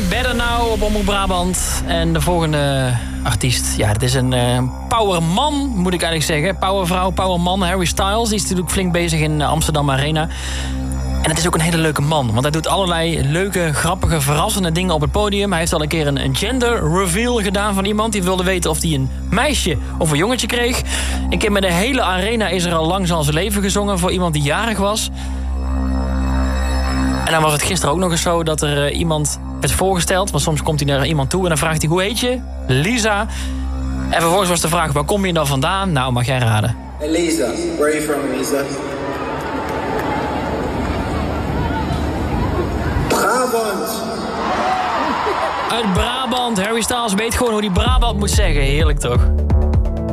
Better Now op Omroep Brabant. En de volgende artiest, ja, dat is een powerman, moet ik eigenlijk zeggen. Powervrouw, powerman, Harry Styles. Die is natuurlijk flink bezig in Amsterdam Arena. En het is ook een hele leuke man. Want hij doet allerlei leuke, grappige, verrassende dingen op het podium. Hij heeft al een keer een gender reveal gedaan van iemand die wilde weten of hij een meisje of een jongetje kreeg. Een keer met de hele arena is er al lang zijn leven gezongen voor iemand die jarig was. En dan was het gisteren ook nog eens zo dat er iemand werd voorgesteld. Want soms komt hij naar iemand toe en dan vraagt hij: hoe heet je? Lisa. En vervolgens was de vraag: waar kom je dan vandaan? Nou, mag jij raden. Hey Lisa, where are you from, Lisa? Brabant. Uit Brabant. Harry Styles weet gewoon hoe hij Brabant moet zeggen. Heerlijk toch?